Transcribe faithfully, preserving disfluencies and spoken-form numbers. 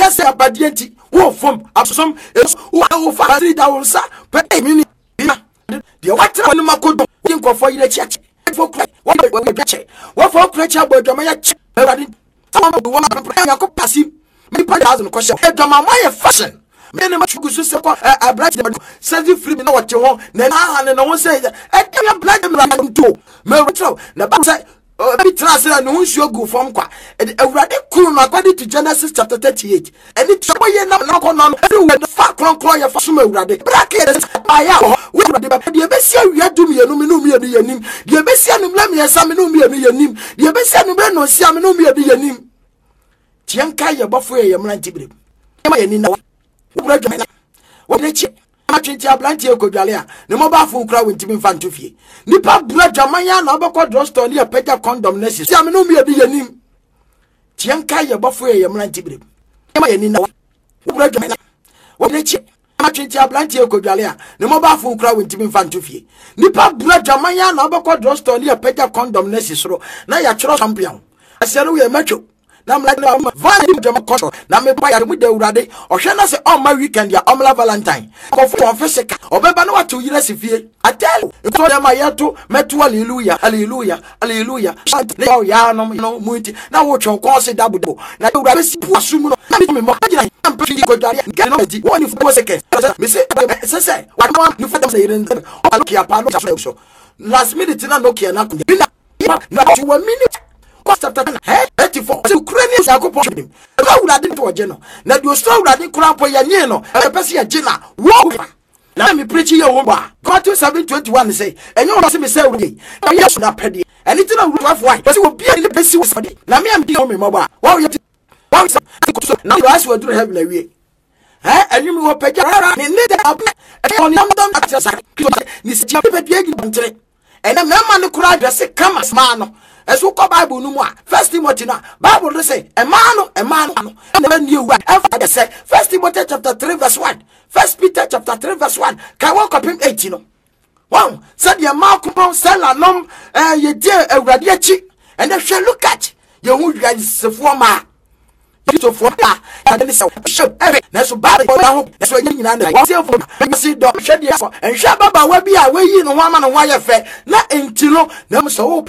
say abadienti wo fom asom wo fa three da wo sa pe mini de watra no makodo nkofo yire chiachi fo kra wo wo biache wo fo kra cha bodwama ya chi awurade sama do wo na ko pasi me pa thousand ko she edwama ma ye fashion me ne ma chugu so se ko abrat de seven free na wo che ho na na na wo say e dem black dem ra to me watra na ba say Obi transfer no nsuo gu fom kwa awurade kuru no according to Genesis chapter thirty-eight and it so ye na no kono everywhere the fa kron kron ye fa so awurade bracket aya we awurade ba de be sia wi adum ye no me no me ye nim de be sia no mla me sa me no me ye nim de be sia no be no sia me no me ye nim tienka ye bofo ye mla ntibire ma ye ni na awurade me na wo ne chi atwenti ablantie kodwale a ne mobile phone kra wentimi mfa ntofie nipa bura dwamanya na obekọ drugstore ne pega condom na sia me no me bi yanim tienka ye bofo ye mranti bire ma ye ni na bura dwamanya wo ne chi atwenti ablantie kodwale a ne mobile phone kra wentimi mfa ntofie nipa bura dwamanya na obekọ drugstore ne pega condom na sisoro na ya chiro champion asere we macho na mla na van dem koso na me pa ya mu de urade ohwe na se on my weekend ya omla valentine ko fu on feseka obeba na watu yire sifie atel to dem ayeto meto hallelujah hallelujah hallelujah na ya no no muti na wo twon ko se dabudo na urade si pu asum no na me mo agina am pe ko dare get no di one for seconds me say se se wa no no for dem say ren o look ya pa no so last minute na no kia na ko na one minute chapter eighty-four Ukrainian yakopon dem na urade to oje no na de oso urade krampo ya nye no e pese ya gina wo na me preach ye wo ba God seven twenty-one say enyo no se me say urade na yesu na pede eni ti na urade why pese wo bia ni pese wo sade na me am di me mo ba wo ye wo so na ras wo duru heaven awie eh eni me wo peja ni ne de ab e on yam dom atsa ni si ti pe die gi ntre ena me ma ne kura adresse kama ma no Esu ko Bible no mu a First Timothy na Bible say a man a man na new word ever say First Timothy chapter three verse one First Peter chapter three verse one ka wo kopim eighteen no wow said your mouth come sell anom eh ye die awurade achi and if you look at ye hu wiase sefo ma to for da and say every na so Bible ho na so nyina na say for see do hwe die so and hwe baba wa bi a we yi no ho ama no ho aye fe na entilo na so